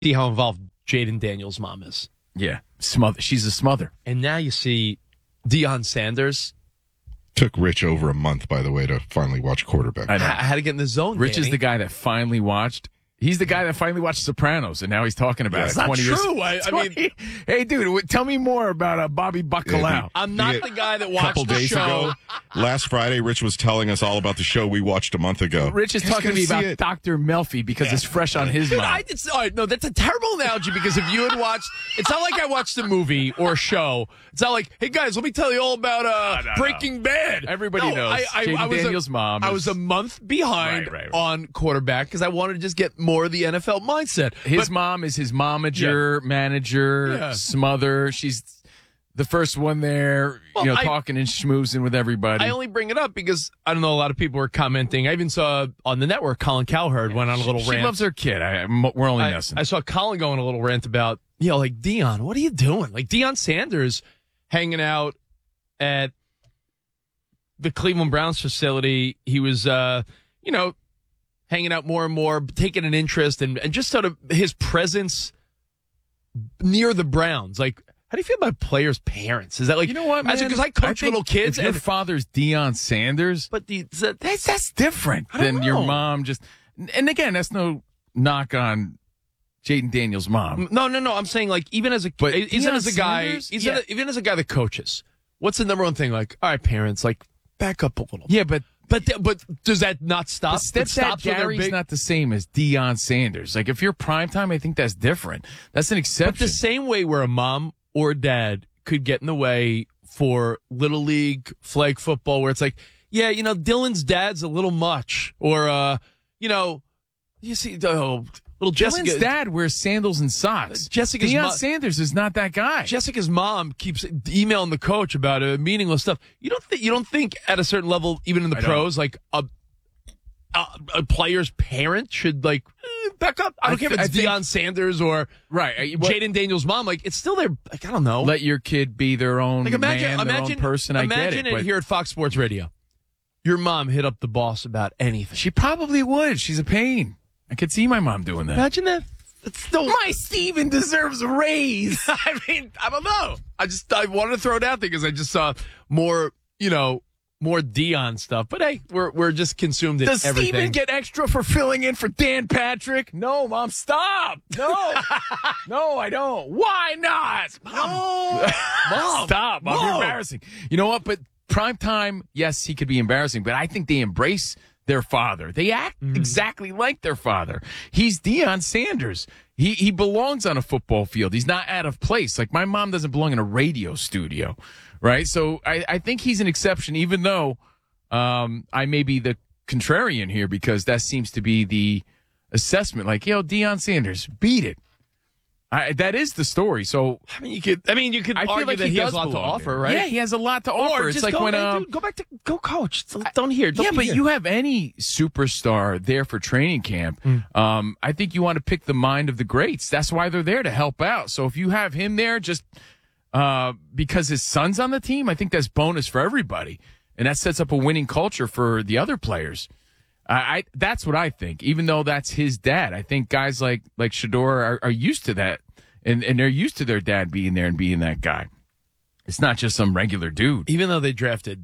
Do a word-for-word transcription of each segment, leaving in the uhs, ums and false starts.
see how involved Jaden Daniels' mom is. Yeah, smother. She's a smother. And now you see Deion Sanders. Took Rich over a month, by the way, to finally watch quarterback. I, I had to get in the zone. Rich Danny. is the guy that finally watched. He's the guy that finally watched Sopranos, and now he's talking about That's it. not twenty true. Years, I, I mean, twenty hey, dude, tell me more about uh, Bobby Bacalao. Yeah, I'm not Yeah. the guy that A watched couple the days show. ago, last Friday, Rich was telling us all about the show we watched a month ago. Rich is He's talking to gonna me see about it. Doctor Melfi because it's fresh on his Dude, mind. I did. All right, no, that's a terrible analogy because if you had watched, it's not like I watched a movie or a show. It's not like, hey guys, let me tell you all about uh, No, no, Breaking no. Bad. Everybody No, knows. I, I, Jaden I was Daniels' a, mom I is- was a month behind Right, right, right. on quarterback because I wanted to just get more of the N F L mindset. His But- mom is his momager, manager, Yeah. smother. She's the first one there, Well, you know, I- talking and schmoozing with everybody. I only bring it up because I don't know. A lot of people were commenting. I even saw on the network Colin Cowherd went on a little she rant. loves her kid. I, I'm- we're only I, messing. I saw Colin going a little rant about, you know, like Deion, what are you doing? Like Deion Sanders hanging out at the Cleveland Browns facility. He was, uh, you know, hanging out more and more, taking an interest, and, and just sort of his presence near the Browns. Like, how do you feel about players' parents? Is that like, you know what, man? Because I coach think little kids, If your and father's Deion Sanders, but the, the that's, that's different I don't than your know. mom. Just and again, that's no knock on Jaden Daniels' mom. no, no, no. I'm saying like even as a But even Deion as a guy, Sanders? even, Yeah. even as a guy that coaches, what's the number one thing? Like, all right, parents, like back up a little. Yeah, but But th- but does that not stop? But It stepdad stops when they're Gary's big? not the same as Deion Sanders. Like if you're primetime, I think that's different. That's an But exception. the same way where a mom or a dad could get in the way for little league flag football, where it's like, yeah, you know, Dylan's dad's a little much, or uh, you know, you see, oh, little Jessica. Dylan's dad wears sandals and socks. Jessica's Deion mo- Sanders is not that guy. Jessica's mom keeps emailing the coach about uh, meaningless stuff. You don't think you don't think at a certain level, even in the I don't. pros, like a, a a player's parent should like eh, back up. I don't I care th- if it's I think- Deion Sanders or right. uh, what- Jaden Daniels' mom. Like it's still their. Like I don't know. Let your kid be their own like imagine, man, imagine, their own person. I imagine get it. but here at Fox Sports Radio. Your mom hit up the boss about anything. she probably would. She's a pain. I could see my mom doing that. Imagine that. It's still. My Steven deserves a raise. I mean, I don't know. I just I wanted to throw it out there because I just saw more, you know, more Deion stuff. But hey, we're we're just consumed in Does everything. Steven get extra for filling in for Dan Patrick? No, Mom, stop. No. no, I don't. Why not? No, Mom, Stop, Mom. You're Mom. embarrassing. You know what? But prime time, yes, he could be embarrassing, but I think they embrace their father. They act Mm-hmm. exactly like their father. He's Deion Sanders. He he belongs on a football field. He's not out of place. Like my mom doesn't belong in a radio studio, right? So I, I think he's an exception, even though um, I may be the contrarian here because that seems to be the assessment. Like, yo, Deion Sanders, beat it. I, that is the story. So I mean, you could. I mean, you could I argue feel like that he, he, has does a lot to belong offer, there. right? Yeah, he has a lot to offer. Or It's just like go, when hey, um, dude, go back to go coach. Don't- Don't hear. Don't yeah, be but here. you have any superstar there for training camp. Um, I think you want to pick the mind of the greats. That's why they're there to help out. So if you have him there just uh, because his son's on the team, I think that's bonus for everybody, and that sets up a winning culture for the other players. I, I that's what I think. Even though that's his dad, I think guys like like Shador are, are used to that, and and they're used to their dad being there and being that guy. It's not just some regular dude. even though they drafted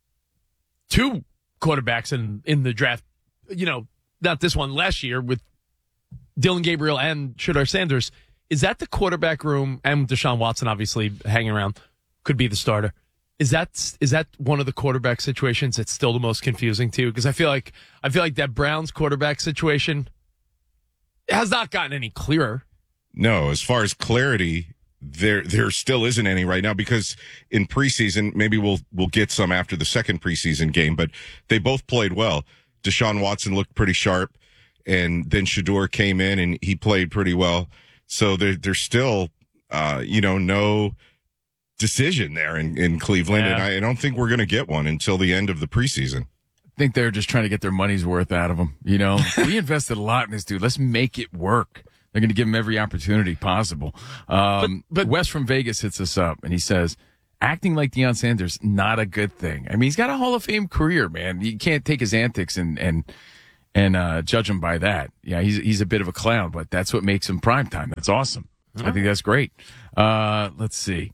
two quarterbacks in in the draft, you know, not this one last year with Dylan Gabriel and Shador Sanders, is that the quarterback room? And Deshaun Watson obviously hanging around, could be the starter. Is that is that one of the quarterback situations that's still the most confusing to you? Because I feel like I feel like that Browns quarterback situation has not gotten any clearer. No, as far as clarity, there there still isn't any right now because in preseason, maybe we'll we'll get some after the second preseason game, but they both played well. Deshaun Watson looked pretty sharp, and then Shador came in and he played pretty well. So there there's still uh, you know, no decision there in, in Cleveland, Yeah. and I, I don't think we're gonna get one until the end of the preseason. I think they're just trying to get their money's worth out of him. You know, we invested a lot in this dude. Let's make it work. They're going to give him every opportunity possible. Um, But- but- Wes from Vegas hits us up and he says, acting like Deion Sanders, not a good thing. I mean, he's got a Hall of Fame career, man. You can't take his antics and, and, and uh, judge him by that. Yeah, he's he's a bit of a clown, but that's what makes him primetime. That's awesome. I think that's great. Uh, let's see.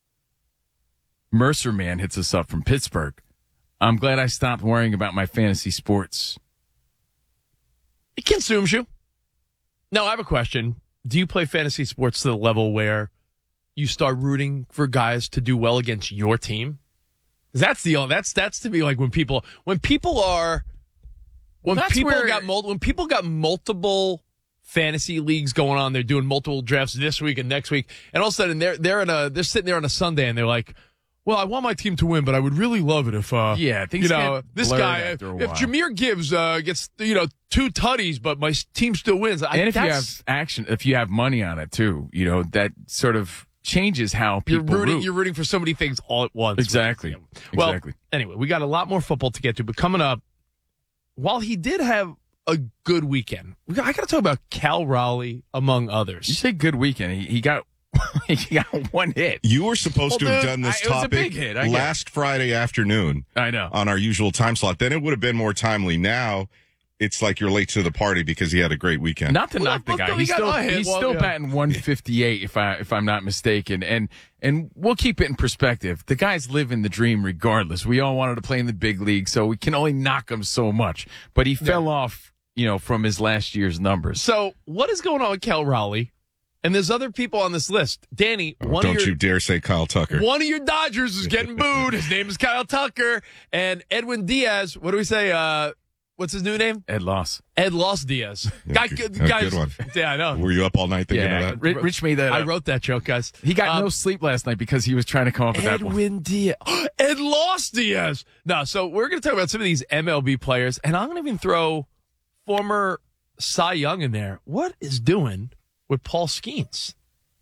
Mercer Man hits us up from Pittsburgh. I'm glad I stopped worrying about my fantasy sports. It consumes you. Now, I have a question. Do you play fantasy sports to the level where you start rooting for guys to do well against your team? That's the that's that's to me like when people when people are when Well, people where, got mul- when people got multiple fantasy leagues going on, they're doing multiple drafts this week and next week, and all of a sudden they're they're in a they're sitting there on a Sunday and they're like, well, I want my team to win, but I would really love it if, uh, yeah, things you know, get this blurred guy, if, after a if while. Jahmyr Gibbs uh, gets, you know, two tutties, but my team still wins. I, And if you that's- have action, if you have money on it too, you know, that sort of changes how you're people rooting, root. you're rooting for so many things all at once. Exactly. Well, Exactly. anyway, we got a lot more football to get to, but coming up, while he did have a good weekend, we got, I got to talk about Cal Raleigh, among You others. say good weekend. He, he got he got one hit. You were supposed Well, to have dude, done this I- it was a topic big hit, I get it. last Friday afternoon I know. on our usual time slot. Then it would have been more timely. Now it's like you're late to the party because he had a great weekend. Not to Well, knock the well, guy. he He's got still a hit. he's Well, still yeah. batting one fifty-eight if I if I'm not mistaken. And and we'll keep it in perspective. The guy's living the dream regardless. We all wanted to play in the big league, so we can only knock him so much. But he fell off, you know, from his last year's numbers. So, what is going on with Cal Raleigh? And there's other people on this list. Danny, Oh, one don't of your, you dare say Kyle Tucker. One of your Dodgers is getting booed. His name is Kyle Tucker. And Edwin Diaz, what do we say? Uh, what's his new name? Ed Loss. Ed Los Diaz. Yeah, Guy, good- guys, good one. Yeah, I know. Were you up all night thinking Yeah, of that? Ri- Rich made that I up. wrote that joke, guys. He got Um, no sleep last night because he was trying to come up with that one. Edwin Diaz. Ed Los Diaz. No, so we're going to talk about some of these M L B players, and I'm going to even throw former Cy Young in there. What is doing with Paul Skeens?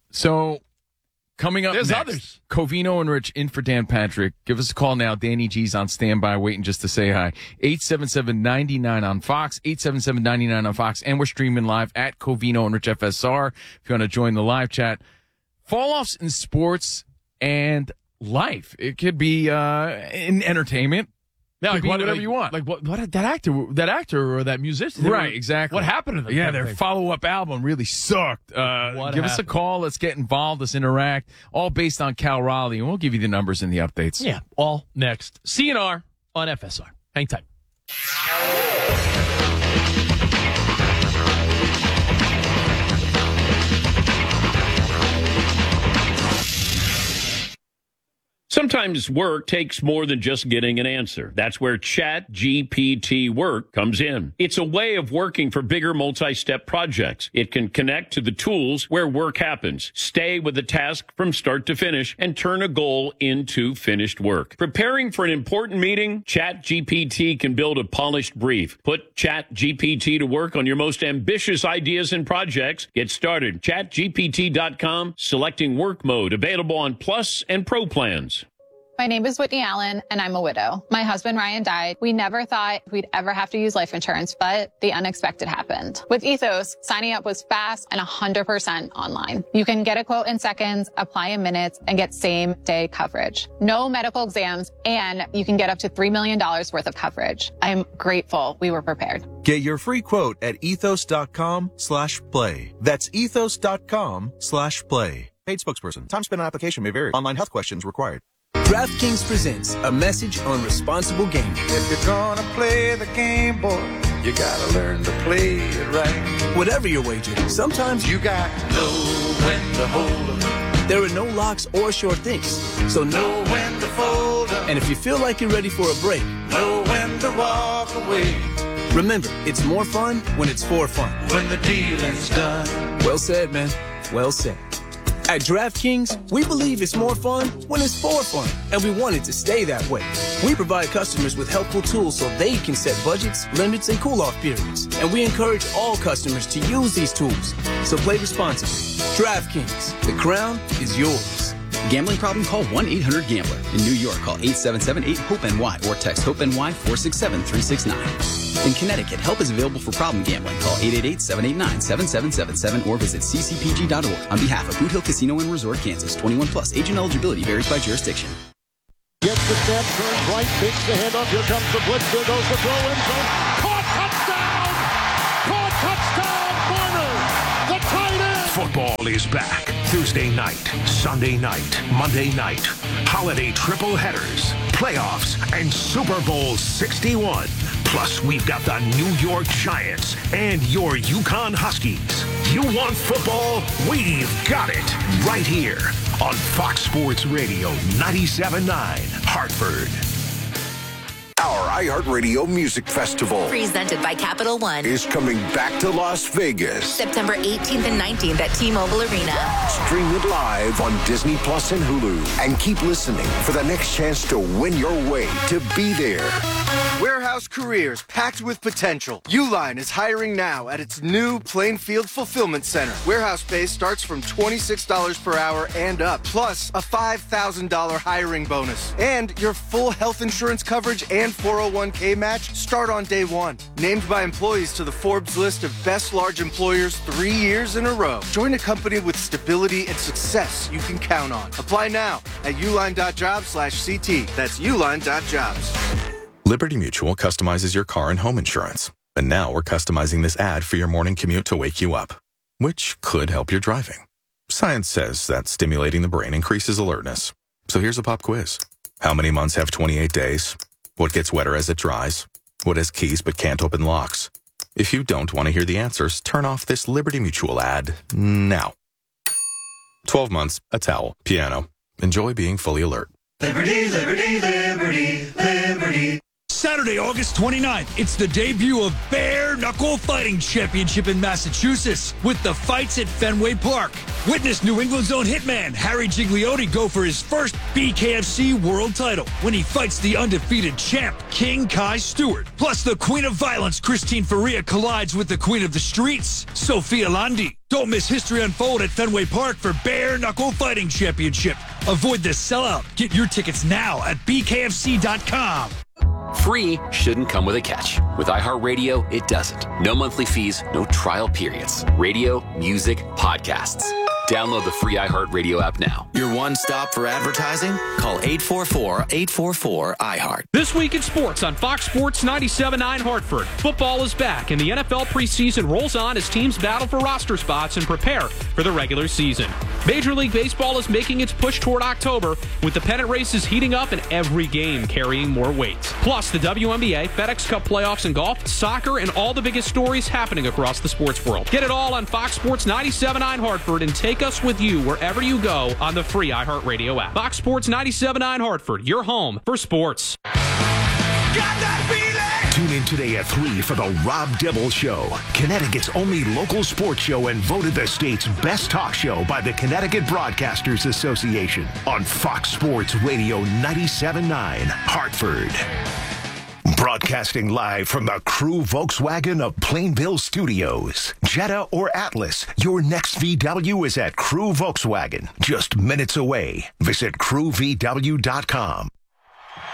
So, coming up There's next, others. Covino and Rich in for Dan Patrick. Give us a call now. Danny G's on standby, waiting just to say hi. eight seven seven, nine nine on Fox, eight seven seven, nine nine on Fox, and we're streaming live at Covino and Rich F S R if you want to join the live chat. Fall-offs in sports and life. It could be uh, in entertainment. Yeah, Could be what- whatever you want. Like what? What that actor? That actor or that musician? they Right, were- exactly. What happened to them? Yeah, kind of their thing? follow-up album really sucked. Uh, What give us a happened? call. Let's get involved. Let's interact. All based on Cal Raleigh, and we'll give you the numbers and the updates. Yeah, all next. C N R on F S R. Hang tight. Sometimes work takes more than just getting an answer. That's where Chat G P T Work comes in. It's a way of working for bigger multi-step projects. It can connect to the tools where work happens, stay with the task from start to finish, and turn a goal into finished work. Preparing for an important meeting? Chat G P T can build a polished brief. Put Chat G P T to work on your most ambitious ideas and projects. Get started. chat G P T dot com, selecting work mode, available on Plus and Pro plans. My name is Whitney Allen, and I'm a widow. My husband, Ryan, died. We never thought we'd ever have to use life insurance, but the unexpected happened. With Ethos, signing up was fast and one hundred percent online. You can get a quote in seconds, apply in minutes, and get same-day coverage. No medical exams, and you can get up to three million dollars worth of coverage. I'm grateful we were prepared. Get your free quote at ethos.com slash play. That's ethos.com slash play. Paid spokesperson. Time spent on application may vary. Online health questions required. DraftKings presents a message on responsible gaming. If you're gonna play the game, boy, you gotta learn to play it right. Whatever your wager, sometimes You got to know when to hold up, there are no locks or sure things. So know, know when to fold up, and if you feel like you're ready for a break, know when to walk away. remember, it's more fun when it's for fun. When the dealing's done, Well said, man. Well said. At DraftKings, we believe it's more fun when it's for fun, and we want it to stay that way. We provide customers with helpful tools so they can set budgets, limits, and cool-off periods. And we encourage all customers to use these tools. So play responsibly. DraftKings, the crown is yours. Gambling problem? Call one eight hundred gambler. In New York, call eight seven seven eight hope N Y or text HOPE-NY four six seven three six nine. In Connecticut, help is available for problem gambling. Call eight eight eight, seven eight nine, seven seven seven seven or visit c c p g dot org. On behalf of Boot Hill Casino and Resort, Kansas, twenty-one plus. Agent eligibility varies by jurisdiction. Gets the step, turns right, takes the handoff. Here comes the blitz. There goes the throw in zone. Caught, touchdown! Football is back. Thursday night, Sunday night, Monday night. Holiday triple headers, playoffs, and Super Bowl sixty-one. Plus, we've got the New York Giants and your Yukon Huskies. You want football? We've got it right here on Fox Sports Radio ninety-seven point nine, Hartford. Our iHeartRadio Music Festival, presented by Capital One, is coming back to Las Vegas. September eighteenth and nineteenth at T-Mobile Arena. Stream it live on Disney Plus and Hulu. And keep listening for the next chance to win your way to be there. Warehouse careers packed with potential. Uline is hiring now at its new Plainfield Fulfillment Center. Warehouse pay starts from twenty-six dollars per hour and up, plus a five thousand dollars hiring bonus. And your full health insurance coverage and four oh one k match start on day one. Named by employees to the Forbes list of best large employers three years in a row. Join a company with stability and success you can count on. Apply now at uline.job slash CT. That's uline.jobs. Liberty Mutual customizes your car and home insurance. And now we're customizing this ad for your morning commute to wake you up, which could help your driving. Science says that stimulating the brain increases alertness. So here's a pop quiz. How many months have twenty-eight days? What gets wetter as it dries? What has keys but can't open locks? If you don't want to hear the answers, turn off this Liberty Mutual ad now. twelve months, a towel, piano. Enjoy being fully alert. Liberty, liberty, liberty, liberty. Saturday, August twenty-ninth, it's the debut of Bare Knuckle Fighting Championship in Massachusetts with the fights at Fenway Park. Witness New England's own hitman Harry Gigliotti go for his first B K F C world title when he fights the undefeated champ King Kai Stewart. Plus, the Queen of Violence Christine Faria collides with the Queen of the Streets Sophia Landi. Don't miss history unfold at Fenway Park for Bare Knuckle Fighting Championship. Avoid the sellout. Get your tickets now at B K F C dot com. Free shouldn't come with a catch. With iHeartRadio, it doesn't. No monthly fees, no trial periods. Radio, music, podcasts. Download the free iHeartRadio app now. Your one stop for advertising? Call eight four four, eight four four, iHeart. This week in sports on Fox Sports ninety-seven point nine Hartford. Football is back and the N F L preseason rolls on as teams battle for roster spots and prepare for the regular season. Major League Baseball is making its push toward October with the pennant races heating up and every game carrying more weight. Plus the W N B A, FedEx Cup playoffs and golf, soccer, and all the biggest stories happening across the sports world. Get it all on Fox Sports ninety-seven point nine Hartford and take us with you wherever you go on the free iHeartRadio app. Fox Sports ninety-seven point nine Hartford, your home for sports. Tune in today at three for the Rob Dibble Show, Connecticut's only local sports show and voted the state's best talk show by the Connecticut Broadcasters Association on Fox Sports Radio ninety-seven point nine, Hartford. Broadcasting live from the Crew Volkswagen of Plainville Studios. Jetta or Atlas, your next V W is at Crew Volkswagen, just minutes away. Visit crew v w dot com.